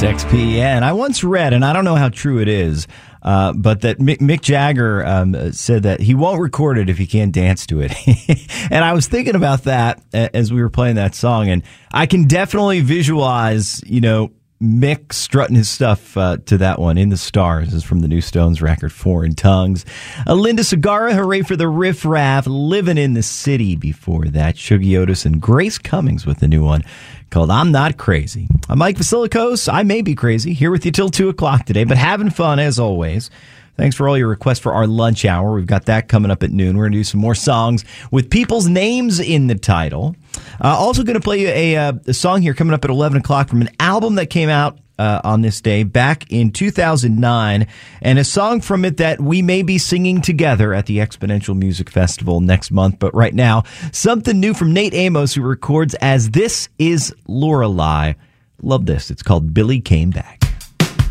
XPN. I once read, and I don't know how true it is, but that Mick Jagger said that he won't record it if he can't dance to it. And I was thinking about that as we were playing that song, and I can definitely visualize, Mick strutting his stuff to that one. In the Stars this is from the new Stones record, Foreign Tongues. Linda Segarra, hooray for the Riff Raff. Living in the City before that. Shuggy Otis and Grace Cummings with the new one called I'm Not Crazy. I'm Mike Vasilikos. I may be crazy. Here with you till 2 o'clock today, but having fun as always. Thanks for all your requests for our lunch hour. We've got that coming up at noon. We're going to do some more songs with people's names in the title. Also going to play you a song here coming up at 11 o'clock from an album that came out on this day back in 2009, and a song from it that we may be singing together at the Exponential Music Festival next month. But right now, something new from Nate Amos, who records as This Is Lorelei. Love this. It's called Billy Came Back.